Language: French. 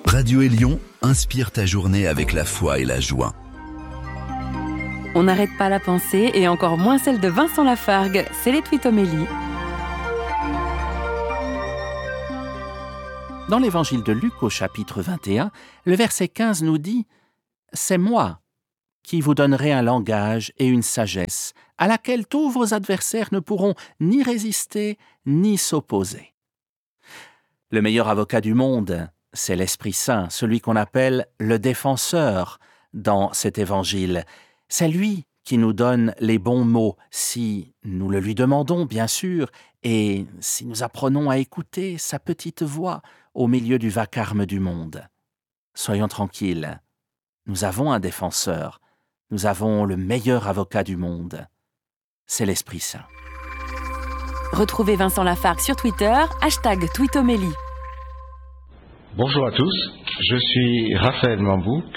Radio Élion inspire ta journée avec la foi et la joie. On n'arrête pas la pensée et encore moins celle de Vincent Lafargue. C'est les Twitomélie. Dans l'évangile de Luc au chapitre 21, le verset 15 nous dit « C'est moi qui vous donnerai un langage et une sagesse à laquelle tous vos adversaires ne pourront ni résister ni s'opposer. » Le meilleur avocat du monde, c'est l'Esprit Saint, celui qu'on appelle le défenseur dans cet évangile. C'est lui qui nous donne les bons mots, si nous le lui demandons, bien sûr, et si nous apprenons à écouter sa petite voix au milieu du vacarme du monde. Soyons tranquilles, nous avons un défenseur, nous avons le meilleur avocat du monde, c'est l'Esprit Saint. Retrouvez Vincent Lafargue sur Twitter, #Twitomélie. Bonjour à tous, je suis Raphaël Mambou,